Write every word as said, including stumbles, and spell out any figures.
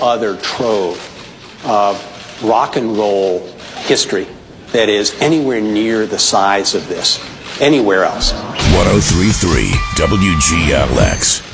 other trove of rock and roll history that is anywhere near the size of this, anywhere else. one oh three point three W G L X.